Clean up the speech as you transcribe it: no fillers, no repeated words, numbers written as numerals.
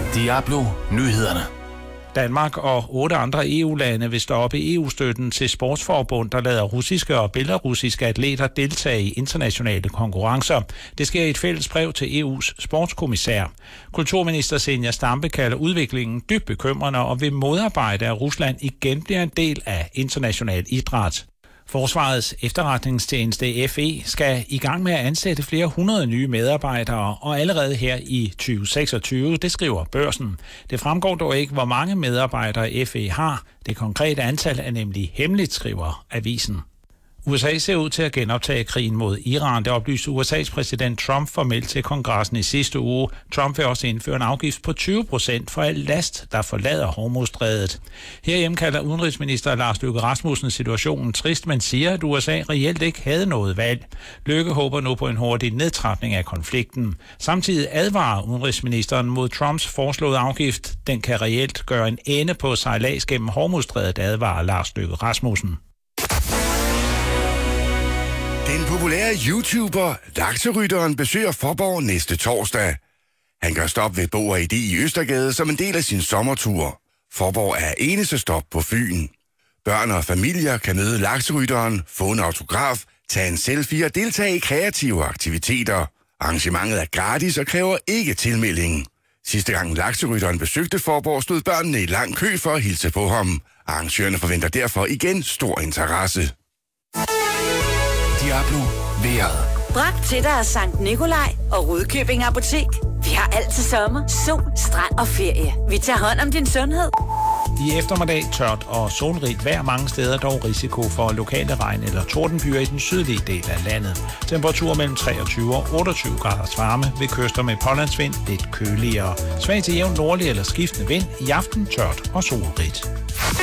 Diablo Nyhederne. Danmark og 8 andre EU-lande vil stoppe EU-støtten til sportsforbund, der lader russiske og belarusiske atleter deltage i internationale konkurrencer. Det sker i et fælles brev til EU's sportskommissær. Kulturminister Zenia Stampe kalder udviklingen dybt bekymrende og vil modarbejde, at Rusland igen bliver en del af international idræt. Forsvarets efterretningstjeneste FE skal i gang med at ansætte flere hundrede nye medarbejdere, og allerede her i 2026, det skriver Børsen. Det fremgår dog ikke, hvor mange medarbejdere FE har. Det konkrete antal er nemlig hemmeligt, skriver avisen. USA ser ud til at genoptage krigen mod Iran. Det oplyste USA's præsident Trump formelt til kongressen i sidste uge. Trump vil også indføre en afgift på 20% for al last, der forlader Hormuzstrædet. Herhjemme kalder udenrigsminister Lars Løkke Rasmussen situationen trist, men siger, at USA reelt ikke havde noget valg. Løkke håber nu på en hurtig nedtrapning af konflikten. Samtidig advarer udenrigsministeren mod Trumps foreslåede afgift. Den kan reelt gøre en ende på sejlads gennem Hormuzstrædet, advarer Lars Løkke Rasmussen. Den populære YouTuber Lakserytteren besøger Faaborg næste torsdag. Han gør stop ved Bog & ID i Østergade som en del af sin sommertur. Faaborg er eneste stop på Fyn. Børn og familier kan møde Lakserytteren, få en autograf, tage en selfie og deltage i kreative aktiviteter. Arrangementet er gratis og kræver ikke tilmelding. Sidste gang Lakserytteren besøgte Faaborg, stod børnene i lang kø for at hilse på ham. Arrangørerne forventer derfor igen stor interesse. Diablo vejret. Bragt til dig af Sankt Nikolaj og Rudkøbing Apotek. Vi har altid sommer, sol, strand og ferie. Vi tager hånd om din sundhed. I eftermiddag tørt og solrigt vejr mange steder, dog risiko for lokale regn- eller tordenbyer i den sydlige del af landet. Temperatur mellem 23 og 28 graders varme ved kyster med pålandsvind lidt køligere. Svag til jævn nordlig eller skiftende vind, i aften tørt og solrigt.